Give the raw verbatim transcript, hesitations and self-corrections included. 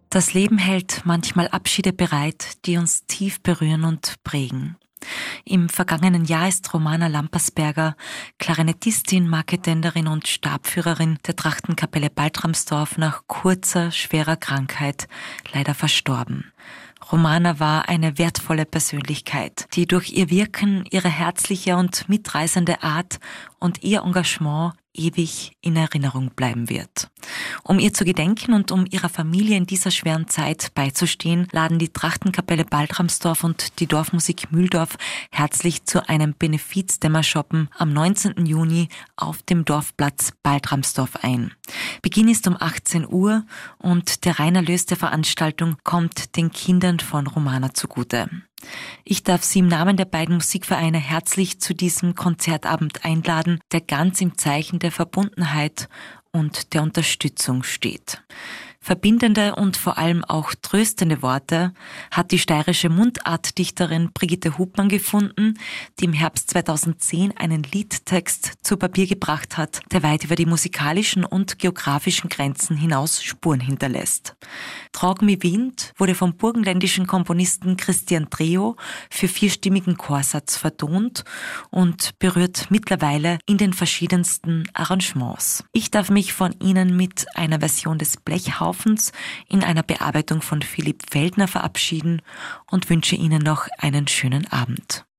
Das Leben hält manchmal Abschiede bereit, die uns tief berühren und prägen. Im vergangenen Jahr ist Romana Lampersberger, Klarinettistin, Marketenderin und Stabführerin der Trachtenkapelle Baltramsdorf nach kurzer, schwerer Krankheit leider verstorben. Romana war eine wertvolle Persönlichkeit, die durch ihr Wirken, ihre herzliche und mitreißende Art und ihr Engagement ewig in Erinnerung bleiben wird. Um ihr zu gedenken und um ihrer Familie in dieser schweren Zeit beizustehen, laden die Trachtenkapelle Baltramsdorf und die Dorfmusik Mühldorf herzlich zu einem Benefizdämmerschoppen am neunzehnten Juni auf dem Dorfplatz Baltramsdorf ein. Beginn ist um achtzehn Uhr und der reine Erlös der Veranstaltung kommt den Kindern von Romana zugute. Ich darf Sie im Namen der beiden Musikvereine herzlich zu diesem Konzertabend einladen, der ganz im Zeichen der Verbundenheit und der Unterstützung steht. Verbindende und vor allem auch tröstende Worte hat die steirische Mundartdichterin Brigitte Hubmann gefunden, die im Herbst zweitausendzehn einen Liedtext zu Papier gebracht hat, der weit über die musikalischen und geografischen Grenzen hinaus Spuren hinterlässt. Trag mi Wind wurde vom burgenländischen Komponisten Christian Dreo für vierstimmigen Chorsatz vertont und berührt mittlerweile in den verschiedensten Arrangements. Ich darf mich von Ihnen mit einer Version des Blechhaufens in einer Bearbeitung von Philipp Feldner verabschieden und wünsche Ihnen noch einen schönen Abend.